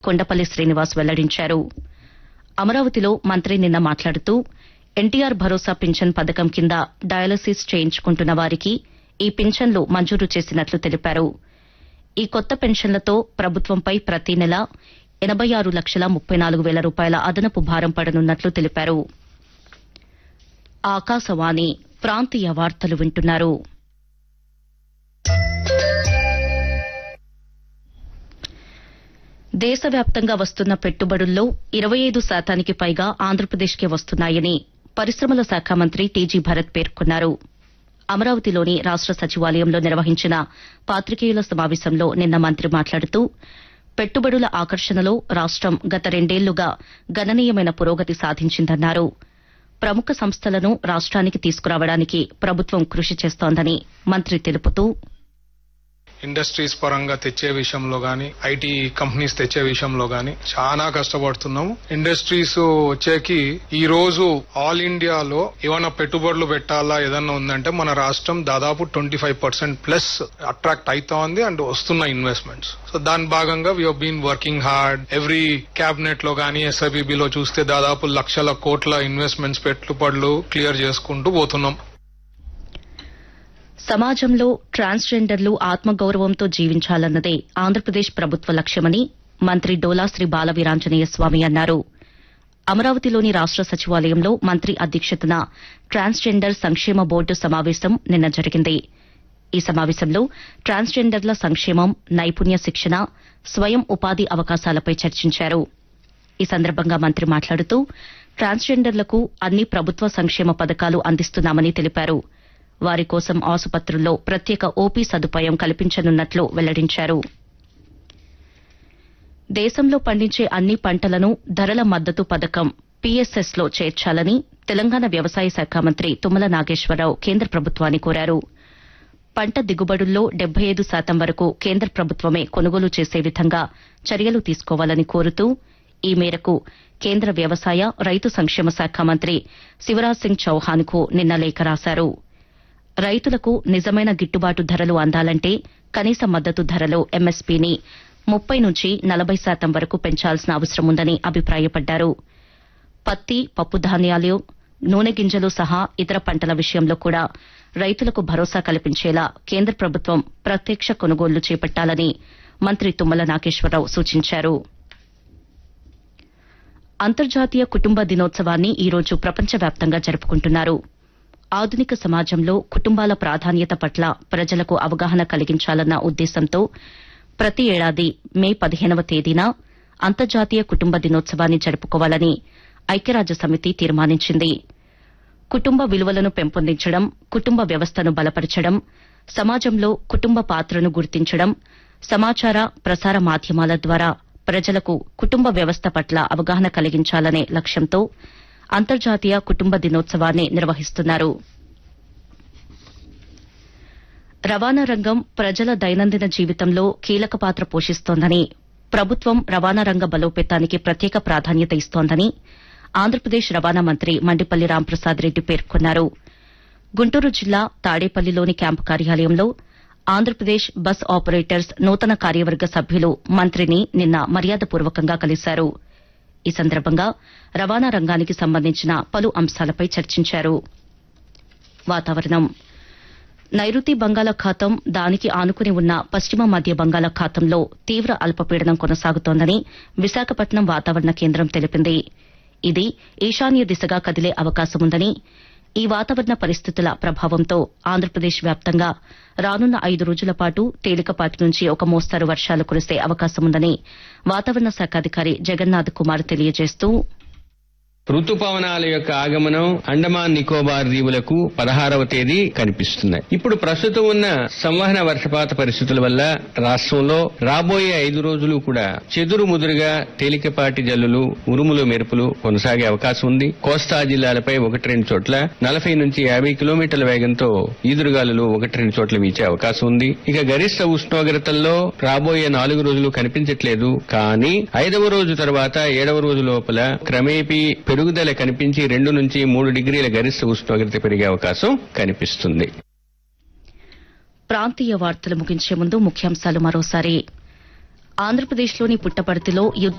కొండపల్లి శ్రీనివాస్ వెల్లడించారు. అమరావతిలో మంత్రి నిన్న మాట్లాడుతూ ఎన్టీఆర్ భరోసా పింఛన్ పథకం కింద డయాలసిస్ చేయించుకుంటున్న వారికి ఈ పింఛన్లు మంజూరు చేసినట్లు తెలిపారు. ఈ కొత్త పెన్షన్లతో ప్రభుత్వంపై ప్రతి నెల 86,34,000 రూపాయల అదనపు భారం పడనున్నట్లు తెలిపారు. ఆకాశవాణి ప్రాంతీయ వార్తలు వింటున్నారు. దేశవ్యాప్తంగా వస్తున్న పెట్టుబడుల్లో 25% పైగా ఆంధ్రప్రదేశ్కే వస్తున్నాయని పరిశ్రమల శాఖ మంత్రి టీజీ భరత్ పేర్కొన్నారు. అమరావతిలోని రాష్ట సచివాలయంలో నిర్వహించిన పాతికేయుల సమావేశంలో నిన్న మంత్రి మాట్లాడుతూ పెట్టుబడుల ఆకర్షణలో రాష్టం గత 2 ఏళ్లుగా గణనీయమైన పురోగతి సాధించిందన్నారు. ప్రముఖ సంస్థలను రాష్ట్రానికి తీసుకురావడానికి ప్రభుత్వం కృషి చేస్తోందని మంత్రి తెలుపుతూ ఇండస్ట్రీస్ పరంగా తెచ్చే విషయంలో గానీ, ఐటీ కంపెనీస్ తెచ్చే విషయంలో గానీ చాలా కష్టపడుతున్నాము. ఇండస్ట్రీస్ వచ్చేకి ఈ రోజు ఆల్ ఇండియాలో ఏమైనా పెట్టుబడులు పెట్టాలా ఏదన్నా ఉందంటే మన రాష్ట్రం దాదాపు 25% ప్లస్ అట్రాక్ట్ అవుతా ఉంది అండ్ వస్తున్న ఇన్వెస్ట్మెంట్స్. సో దాని భాగంగా we been working hard. Every cabinet లో గానీ ఎస్ఐబిబిలో చూస్తే దాదాపు లక్షల కోట్ల ఇన్వెస్ట్మెంట్స్ పెట్టుబడులు క్లియర్ చేసుకుంటూ పోతున్నాం. సమాజంలో ట్రాన్స్జెండర్లు ఆత్మగౌరవంతో జీవించాలన్నదే ఆంధ్రప్రదేశ్ ప్రభుత్వ లక్ష్యమని మంత్రి డోలా శ్రీ బాలవీరాంజనేయ స్వామి అన్నారు. అమరావతిలోని రాష్ట సచివాలయంలో మంత్రి అధ్యక్షతన ట్రాన్స్జెండర్ సంక్షేమ బోర్డు సమావేశం నిన్న జరిగింది. ఈ సమావేశంలో ట్రాన్స్జెండర్ల సంక్షేమం, నైపుణ్య శిక్షణ, స్వయం ఉపాధి అవకాశాలపై చర్చించారు. ఈ సందర్భంగా మంత్రి మాట్లాడుతూ ట్రాన్స్జెండర్లకు అన్ని ప్రభుత్వ సంక్షేమ పథకాలు అందిస్తున్నామని తెలిపారు. వారి కోసం ఆసుపత్రుల్లో ప్రత్యేక ఓపీ సదుపాయం కల్పించనున్నట్లు వెల్లడించారు. దేశంలో పండించే అన్ని పంటలను ధరల మద్దతు పథకం పీఎస్ఎస్ లో చేర్చాలని తెలంగాణ వ్యవసాయ శాఖ మంత్రి తుమ్మల నాగేశ్వరరావు కేంద్ర ప్రభుత్వాన్ని కోరారు. పంట దిగుబడుల్లో 75% వరకు కేంద్ర ప్రభుత్వమే కొనుగోలు చేసే విధంగా చర్యలు తీసుకోవాలని కోరుతూ ఈ మేరకు కేంద్ర వ్యవసాయ, రైతు సంక్షేమ శాఖ మంత్రి శివరాజ్ సింగ్ చౌహాన్ కు నిన్న లేఖ రాశారు. రైతులకు నిజమైన గిట్టుబాటు ధరలు అందాలంటే కనీస మద్దతు ధరలో ఎంఎస్పీని 30 నుంచి 40% వరకు పెంచాల్సిన అవసరం ఉందని అభిప్రాయపడ్డారు. పత్తి, పప్పుధాన్యాలు, నూనె గింజలు సహా ఇతర పంటల విషయంలో కూడా రైతులకు భరోసా కల్పించేలా కేంద్ర ప్రభుత్వం ప్రత్యక్ష కొనుగోళ్లు చేపట్టాలని మంత్రి తుమ్మల నాగేశ్వరరావు సూచించారు. అంతర్జాతీయ కుటుంబ దినోత్సవాన్ని ఈ రోజు ప్రపంచవ్యాప్తంగా జరుపుకుంటున్నారు. ఆధునిక సమాజంలో కుటుంబాల ప్రాధాన్యత పట్ల ప్రజలకు అవగాహన కలిగించాలన్న ఉద్దేశంతో ప్రతి ఏడాది మే 15వ తేదీన అంతర్జాతీయ కుటుంబ దినోత్సవాన్ని జరుపుకోవాలని ఐక్యరాజ్యసమితి తీర్మానించింది. కుటుంబ విలువలను పెంపొందించడం, కుటుంబ వ్యవస్థను బలపరచడం, సమాజంలో కుటుంబ పాత్రను గుర్తించడం, సమాచార ప్రసార మాధ్యమాల ద్వారా ప్రజలకు కుటుంబ వ్యవస్థ పట్ల అవగాహన కలిగించాలనే లక్ష్యంతో అంతర్జాతీయ కుటుంబ దినోత్సవాన్ని నిర్వహిస్తున్నారు. రవాణా రంగం ప్రజల దైనందిన జీవితంలో కీలక పాత్ర పోషిస్తోందని, ప్రభుత్వం రవాణా రంగ బలోపేతానికి ప్రత్యేక ప్రాధాన్యత ఇస్తోందని ఆంధ్రప్రదేశ్ రవాణా మంత్రి మండిపల్లి రాంప్రసాద్ రెడ్డి పేర్కొన్నారు. గుంటూరు జిల్లా తాడేపల్లిలోని క్యాంపు కార్యాలయంలో ఆంధ్రప్రదేశ్ బస్ ఆపరేటర్స్ నూతన కార్యవర్గ సభ్యులు మంత్రిని నిన్న మర్యాదపూర్వకంగా కలిశారు. ఈ సందర్భంగా రవాణా రంగానికి సంబంధించిన పలు అంశాలపై చర్చించారు. వాతావరణం. నైరుతి బంగాళాఖాతం, దానికి ఆనుకుని ఉన్న పశ్చిమ మధ్య బంగాళాఖాతంలో తీవ్ర అల్పపీడనం కొనసాగుతోందని విశాఖపట్నం వాతావరణ కేంద్రం తెలిపింది. ఇది ఈశాన్య దిశగా కదిలే అవకాశముందని, ఈ వాతావరణ పరిస్థితుల ప్రభావంతో ఆంధ్రప్రదేశ్ వ్యాప్తంగా రానున్న 5 రోజుల పాటు తేలికపాటి నుంచి ఒక మోస్తరు వర్షాలు కురిసే అవకాశముందని వాతావరణ శాఖ అధికారి జగన్నాథ్ కుమార్ తెలియజేస్తూ రుతుపవనాల యొక్క ఆగమనం అండమాన్ నికోబార్ దీవులకు 16వ తేదీ కనిపిస్తున్నాయి. ఇప్పుడు ప్రస్తుతం ఉన్న సంవహన వర్షపాత పరిస్థితుల వల్ల రాష్ట్రంలో రాబోయే 5 రోజులు కూడా చెదురు ముదురుగా తేలికపాటి జల్లులు, ఉరుములు, మెరుపులు కొనసాగే అవకాశం ఉంది. కోస్తా జిల్లాలపై 1-2 చోట్ల 40 నుంచి 50 కిలోమీటర్ల వేగంతో ఈదురుగాలులు 1-2 చోట్ల వీచే అవకాశం ఉంది. ఇక గరిష్ట ఉష్ణోగ్రతల్లో రాబోయే 4 రోజులు కనిపించట్లేదు. కానీ 5వ రోజు తర్వాత 7వ రోజు లోపల క్రమేపీ పెరుగుదల కనిపించి 2 నుంచి 3 డిగ్రీల గరిష్ట ఉష్ణోగ్రత పెరిగే అవకాశం కనిపిస్తుంది. ప్రాంతీయ వార్తలు ముగించే ముందు ముఖ్యాంశాలు మరోసారి. ఆంధ్రప్రదేశ్లోని పుట్టపర్తిలో యుద్ద